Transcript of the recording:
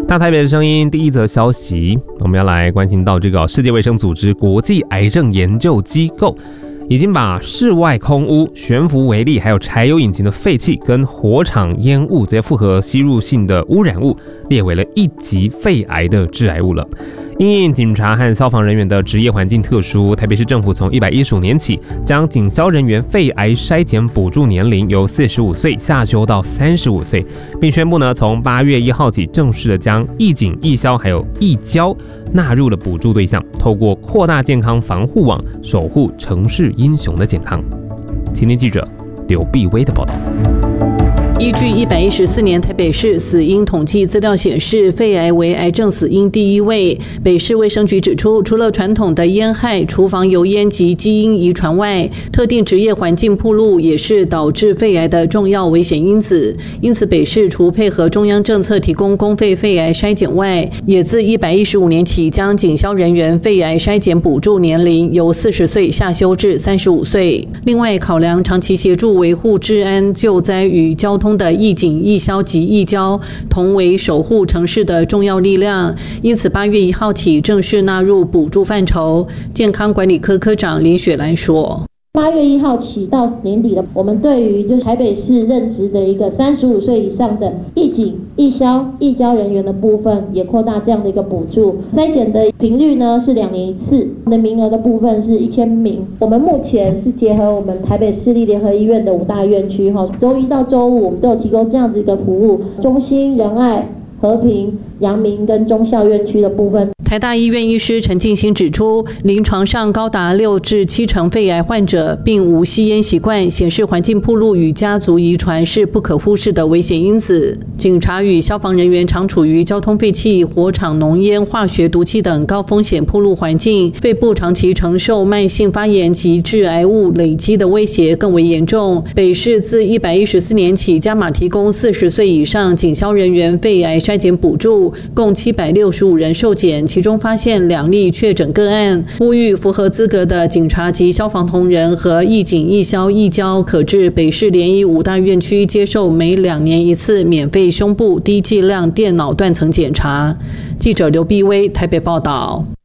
大台北的声音第一则消息，我们要来关心到这个世界卫生组织国际癌症研究机构已经把室外空污、悬浮微粒还有柴油引擎的废气跟火场烟雾这些复合吸入性的污染物列为了1级肺癌的致癌物了。因应警察和消防人员的职业环境特殊，台北市政府从115年起，将警消人员肺癌筛检补助年龄由45岁下修到35岁，并宣布从8月1号起正式的将义警、义消还有义交纳入了补助对象，透过扩大健康防护网，守护城市英雄的健康。青年记者刘碧威的报道。 依据114年台北市死因统计资料显示，肺癌为癌症死因第1位。北市卫生局指出，除了传统的烟害、厨房油烟及基因遗传外，特定职业环境暴露也是导致肺癌的重要危险因子。因此，北市除配合中央政策提供公费肺癌筛检外，也自115年起将警消人员肺癌筛检补助年龄由40岁下修至35岁。另外，考量长期协助维护治安、救灾与交通的义警、义消及义交同为守护城市的重要力量，因此8月1号起正式纳入补助范畴。健康管理科科长林雪兰说 ：8月1号起到年底了，我们对于就是台北市任职的一个35岁以上的义警、义消、义交人员的部分，也扩大这样的一个补助。筛检的频率呢是2年1次，的名额的部分是1000名。我们目前是结合我们台北市立联合医院的5大院区，周一到周五我们都有提供这样子一个服务，中心、仁爱、和平、阳明跟忠孝院区的部分。 台大医院医师陈进兴指出，临床上高达6至7成肺癌患者并无吸烟习惯，显示环境暴露与家族遗传是不可忽视的危险因子。警察与消防人员常处于交通废气、火场浓烟、化学毒气等高风险暴露环境，肺部长期承受慢性发炎及致癌物累积的威胁更为严重。北市自114年起加码提供40岁以上警消人员肺癌筛检补助，共765人受检，其中发现2例确诊个案，呼吁符合资格的警察及消防同仁和义警、义消、义交可至北市联谊5大院区接受每2年1次免费胸部低剂量电脑断层检查。记者刘碧威台北报道。